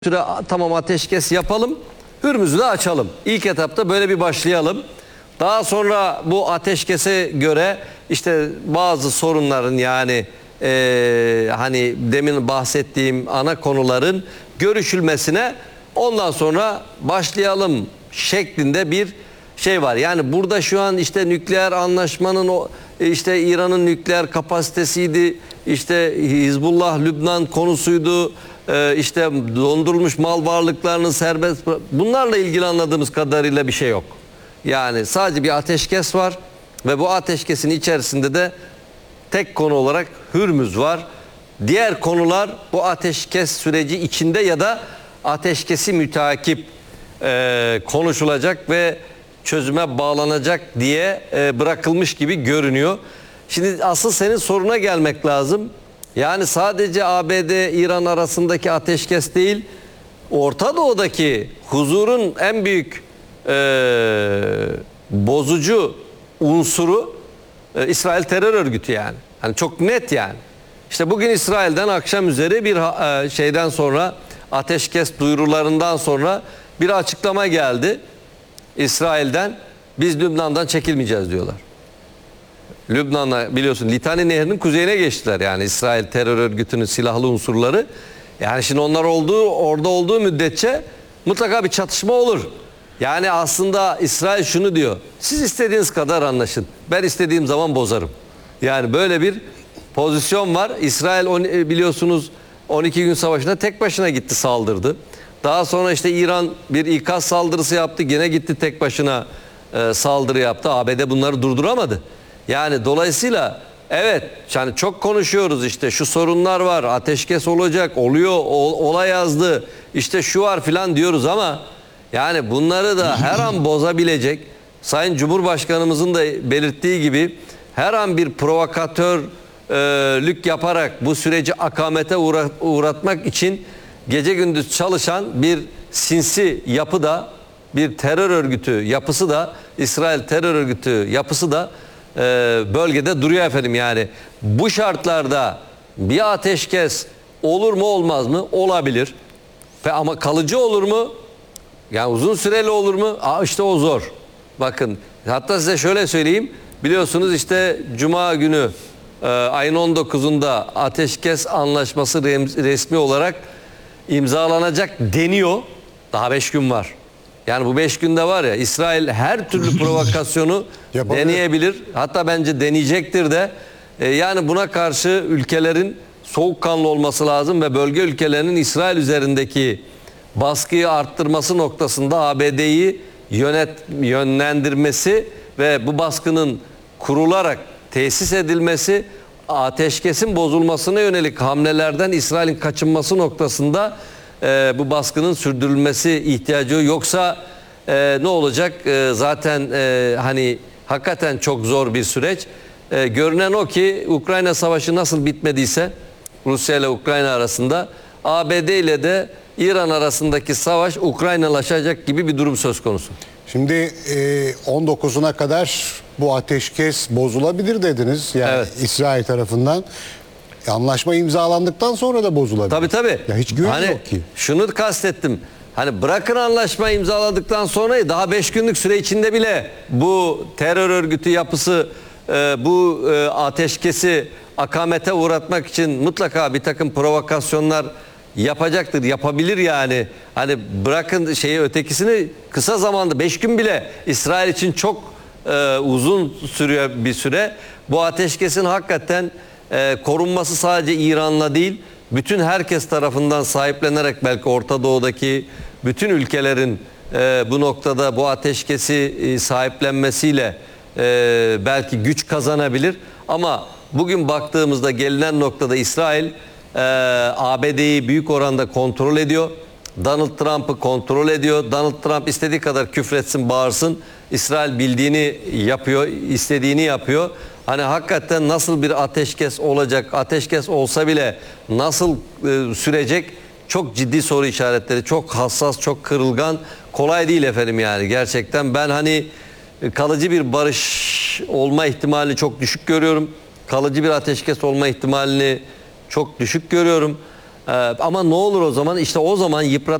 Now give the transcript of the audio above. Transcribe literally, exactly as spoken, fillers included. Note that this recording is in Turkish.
süre tamam ateşkes yapalım, Hürmüz'ü de açalım. İlk etapta böyle bir başlayalım. Daha sonra bu ateşkese göre işte bazı sorunların yani e, hani demin bahsettiğim ana konuların görüşülmesine ondan sonra başlayalım şeklinde bir şey var. Yani burada şu an işte nükleer anlaşmanın o işte İran'ın nükleer kapasitesiydi, işte Hizbullah Lübnan konusuydu, Ee, işte dondurulmuş mal varlıklarının serbest, bunlarla ilgili anladığımız kadarıyla bir şey yok. Yani sadece bir ateşkes var ve bu ateşkesin içerisinde de tek konu olarak Hürmüz var. Diğer konular bu ateşkes süreci içinde ya da ateşkesi müteakip e, konuşulacak ve çözüme bağlanacak diye e, bırakılmış gibi görünüyor. Şimdi asıl senin soruna gelmek lazım. Yani sadece A B D-İran arasındaki ateşkes değil, Orta Doğu'daki huzurun en büyük e, bozucu unsuru e, İsrail terör örgütü yani. Hani çok net yani. İşte bugün İsrail'den akşam üzeri bir e, şeyden sonra, ateşkes duyurularından sonra bir açıklama geldi. İsrail'den biz Lübnan'dan çekilmeyeceğiz diyorlar. Lübnan'a biliyorsun Litani Nehri'nin kuzeyine geçtiler yani İsrail terör örgütünün silahlı unsurları. Yani şimdi onlar olduğu orada olduğu müddetçe mutlaka bir çatışma olur. Yani aslında İsrail şunu diyor: siz istediğiniz kadar anlaşın, ben istediğim zaman bozarım. Yani böyle bir pozisyon var. İsrail biliyorsunuz on iki gün savaşına tek başına gitti, saldırdı. Daha sonra işte İran bir ikaz saldırısı yaptı, gene gitti tek başına e, saldırı yaptı. A B D bunları durduramadı. Yani dolayısıyla evet, yani çok konuşuyoruz, işte şu sorunlar var, ateşkes olacak, oluyor, ol, olay yazdı, işte şu var filan diyoruz ama yani bunları da her an bozabilecek, Sayın Cumhurbaşkanımızın da belirttiği gibi her an bir provokatörlük yaparak bu süreci akamete uğra, uğratmak için gece gündüz çalışan bir sinsi yapı da, bir terör örgütü yapısı da, İsrail terör örgütü yapısı da bölgede duruyor efendim. Yani bu şartlarda bir ateşkes olur mu olmaz mı? Olabilir. Ve ama kalıcı olur mu? Yani uzun süreli olur mu? Aa, işte o zor. Bakın, hatta size şöyle söyleyeyim. Biliyorsunuz işte Cuma günü e, ayın on dokuzunda ateşkes anlaşması resmi olarak imzalanacak deniyor. Daha beş gün var. Yani bu beş günde var ya, İsrail her türlü provokasyonu deneyebilir. Hatta bence deneyecektir de. Ee, yani buna karşı ülkelerin soğukkanlı olması lazım ve bölge ülkelerinin İsrail üzerindeki baskıyı arttırması noktasında A B D'yi yönet yönlendirmesi ve bu baskının kurularak tesis edilmesi, ateşkesin bozulmasına yönelik hamlelerden İsrail'in kaçınması noktasında Ee, bu baskının sürdürülmesi ihtiyacı, yoksa e, ne olacak? E, zaten e, hani hakikaten çok zor bir süreç. E, görünen o ki Ukrayna Savaşı nasıl bitmediyse Rusya ile Ukrayna arasında, A B D ile de İran arasındaki savaş Ukraynalaşacak gibi bir durum söz konusu. Şimdi e, on dokuzuna kadar bu ateşkes bozulabilir dediniz. Yani evet, İsrail tarafından. Anlaşma imzalandıktan sonra da bozulabilir. Tabii tabii. Ya hiç güven hani yok ki. Şunu kastettim. Hani bırakın anlaşma imzaladıktan sonra, daha beş günlük süre içinde bile bu terör örgütü yapısı e, bu e, ateşkesi akamete uğratmak için mutlaka bir takım provokasyonlar yapacaktır. Yapabilir yani. Hani bırakın şeyi, ötekisini, kısa zamanda beş gün bile İsrail için çok e, uzun sürüyor bir süre. Bu ateşkesin hakikaten Ee, korunması sadece İran'la değil, bütün herkes tarafından sahiplenerek belki Orta Doğu'daki bütün ülkelerin e, bu noktada bu ateşkesi e, sahiplenmesiyle e, belki güç kazanabilir. Ama bugün baktığımızda gelinen noktada İsrail e, A B D'yi büyük oranda kontrol ediyor. Donald Trump'ı kontrol ediyor. Donald Trump istediği kadar küfretsin, bağırsın, İsrail bildiğini yapıyor, istediğini yapıyor. Hani hakikaten nasıl bir ateşkes olacak, ateşkes olsa bile nasıl e, sürecek, çok ciddi soru işaretleri, çok hassas, çok kırılgan, kolay değil efendim yani gerçekten. Ben hani kalıcı bir barış olma ihtimalini çok düşük görüyorum. Kalıcı bir ateşkes olma ihtimalini çok düşük görüyorum. Ee, ama ne olur o zaman? İşte o zaman yıprat